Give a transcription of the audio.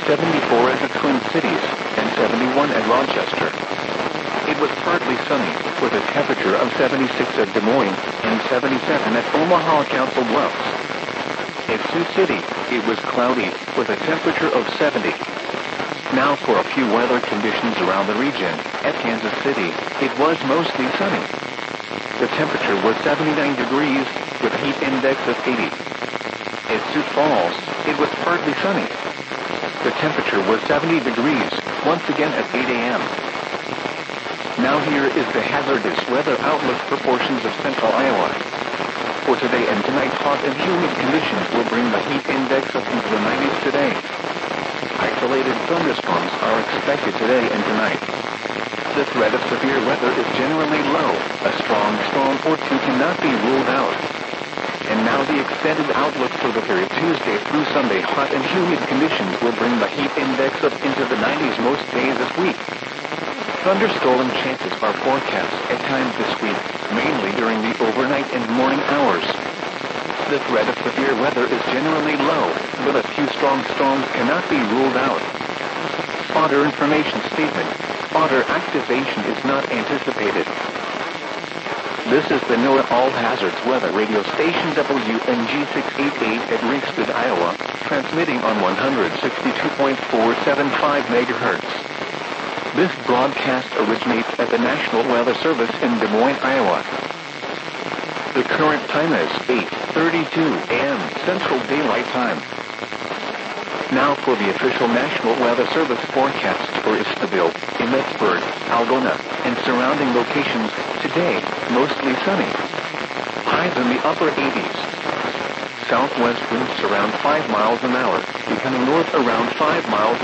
74 at the Twin Cities, and 71 at Rochester. It was partly sunny, with a temperature of 76 at Des Moines, and 77 at Omaha Council Bluffs. At Sioux City, it was cloudy, with a temperature of 70. Now for a few weather conditions around the region. At Kansas City, it was mostly sunny. The temperature was 79 degrees, with a heat index of 80. At Sioux Falls, it was partly sunny. The temperature was 70 degrees, once again at 8 a.m. Now here is the hazardous weather outlook for portions of central Iowa. For today and tonight, hot and humid conditions will bring the heat index up into the 90s today. Isolated thunderstorms are expected today and tonight. The threat of severe weather is generally low. A strong storm or two cannot be ruled out. And now the extended outlook for the period Tuesday through Sunday. Hot and humid conditions will bring the heat index up into the 90s most days this week. Thunderstorm chances are forecast at times this week, mainly during the overnight and morning hours. The threat of severe weather is generally low, but a few strong storms cannot be ruled out. Spotter information statement. Spotter activation is not anticipated. This is the NOAA All Hazards Weather Radio Station WNG 688 at Ringsted, Iowa, transmitting on 162.475 MHz. This broadcast originates at the National Weather Service in Des Moines, Iowa. The current time is 8:32 a.m. Central Daylight Time. Now for the official National Weather Service forecasts for Istabel, Emmetsburg, Algona, and surrounding locations. Today, mostly sunny. Highs in the upper 80s. Southwest winds around 5 miles an hour, becoming north around 5 miles